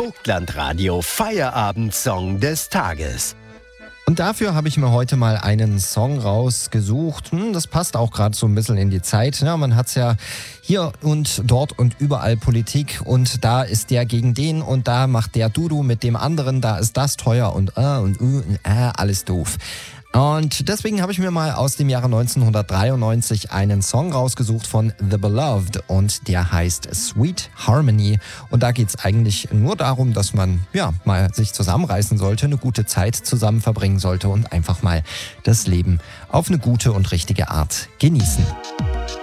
Vogtland-Radio Feierabend-Song des Tages. Und dafür habe ich mir heute mal einen Song rausgesucht. Das passt auch gerade so ein bisschen in die Zeit. Ja, man hat es ja hier und dort und überall Politik und da ist der gegen den und da macht der Dudu mit dem anderen, da ist das teuer und alles doof. Und deswegen habe ich mir mal aus dem Jahre 1993 einen Song rausgesucht von The Beloved und der heißt Sweet Harmony. Und da geht es eigentlich nur darum, dass man mal sich zusammenreißen sollte, eine gute Zeit zusammen verbringen sollte und einfach mal das Leben auf eine gute und richtige Art genießen.